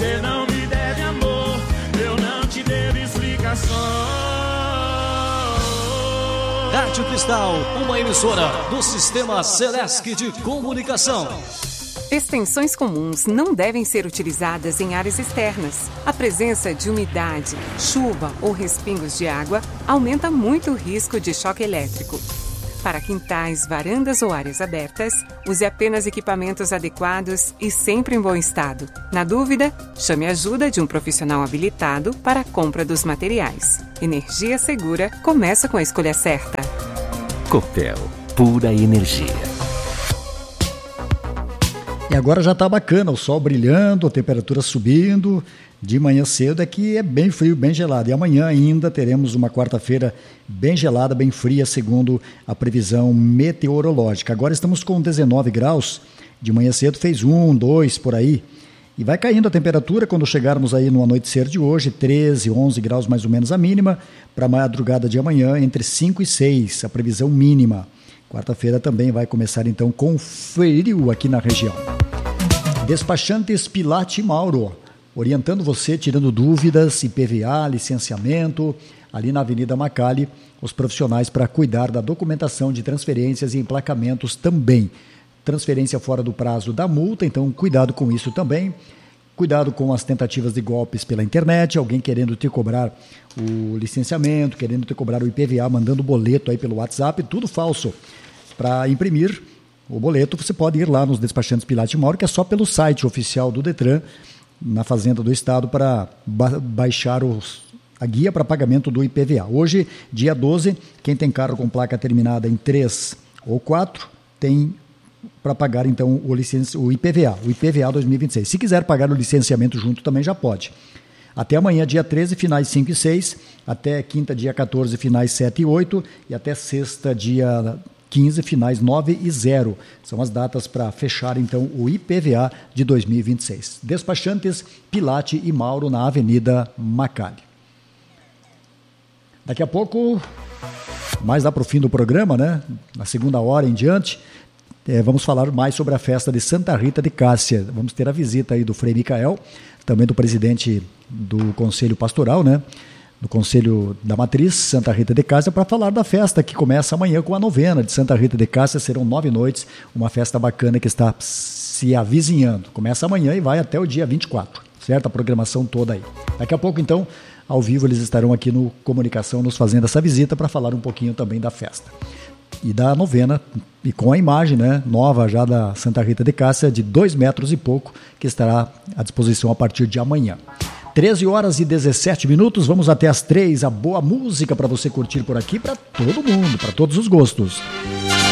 Você não me deve amor, eu não te devo explicação. Rádio Cristal, uma emissora do Sistema Celesc de Comunicação. Extensões comuns não devem ser utilizadas em áreas externas. A presença de umidade, chuva ou respingos de água aumenta muito o risco de choque elétrico. Para quintais, varandas ou áreas abertas, use apenas equipamentos adequados e sempre em bom estado. Na dúvida, chame a ajuda de um profissional habilitado para a compra dos materiais. Energia segura começa com a escolha certa. Copel, pura energia. E agora já está bacana, o sol brilhando, a temperatura subindo. De manhã cedo é que é bem frio, bem gelado. E amanhã ainda teremos uma quarta-feira bem gelada, bem fria, segundo a previsão meteorológica. Agora estamos com 19 graus. De manhã cedo fez 1, 2 por aí. E vai caindo a temperatura quando chegarmos aí no anoitecer de hoje, 13, 11 graus mais ou menos a mínima. Para a madrugada de amanhã, entre 5 e 6, a previsão mínima. Quarta-feira também vai começar então com frio aqui na região. Despachantes Pilate Mauro, orientando você, tirando dúvidas, IPVA, licenciamento, ali na Avenida Macali, os profissionais para cuidar da documentação de transferências e emplacamentos também. Transferência fora do prazo da multa, então cuidado com isso também. Cuidado com as tentativas de golpes pela internet, alguém querendo te cobrar o licenciamento, querendo te cobrar o IPVA, mandando boleto aí pelo WhatsApp, tudo falso. Para imprimir o boleto, você pode ir lá nos despachantes Pilate Mauro, que é só pelo site oficial do Detran, na Fazenda do Estado, para baixar a guia para pagamento do IPVA. Hoje, dia 12, quem tem carro com placa terminada em 3 ou 4, tem para pagar então o IPVA 2026. Se quiser pagar o licenciamento junto também já pode. Até amanhã, dia 13, finais 5 e 6, até quinta, dia 14, finais 7 e 8, e até sexta, dia 15, finais 9 e 0. São as datas para fechar então o IPVA de 2026. Despachantes Pilate e Mauro na Avenida Macali. Daqui a pouco, mais lá para o fim do programa, né? Na segunda hora em diante, vamos falar mais sobre a festa de Santa Rita de Cássia. Vamos ter a visita aí do Frei Micael, também do presidente do Conselho Pastoral, né? Do Conselho da Matriz, Santa Rita de Cássia, para falar da festa que começa amanhã com a novena de Santa Rita de Cássia. Serão 9 noites, uma festa bacana que está se avizinhando. Começa amanhã e vai até o dia 24, certo? A programação toda aí. Daqui a pouco, então, ao vivo, eles estarão aqui no Comunicação nos fazendo essa visita para falar um pouquinho também da festa. E da novena, e com a imagem, né, nova já da Santa Rita de Cássia, de 2 metros e pouco, que estará à disposição a partir de amanhã. 13 horas e 17 minutos, vamos até as 3, a boa música para você curtir por aqui, para todo mundo, para todos os gostos.